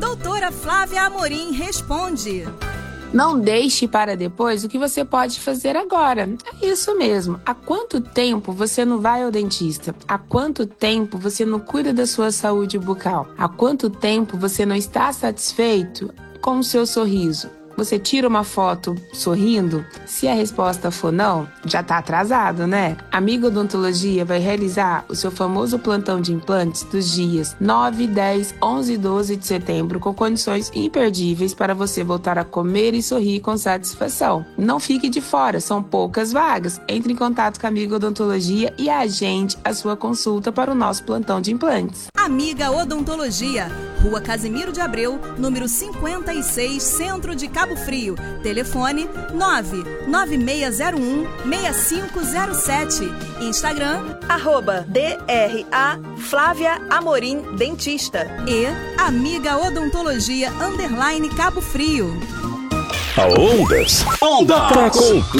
Doutora Flávia Amorim responde. Não deixe para depois o que você pode fazer agora. É isso mesmo. Há quanto tempo você não vai ao dentista? Há quanto tempo você não cuida da sua saúde bucal? Há quanto tempo você não está satisfeito com o seu sorriso? Você tira uma foto sorrindo? Se a resposta for não, já está atrasado, né? Amigo Odontologia vai realizar o seu famoso plantão de implantes dos dias 9, 10, 11 e 12 de setembro com condições imperdíveis para você voltar a comer e sorrir com satisfação. Não fique de fora, são poucas vagas. Entre em contato com a Amiga Odontologia e agende a sua consulta para o nosso plantão de implantes. Amiga Odontologia, Rua Casimiro de Abreu, número 56, Centro de Cabo Frio. Telefone 99601-6507. Instagram, @DRA Flávia Amorim Dentista. E Amiga Odontologia _ Cabo Frio. Ondas.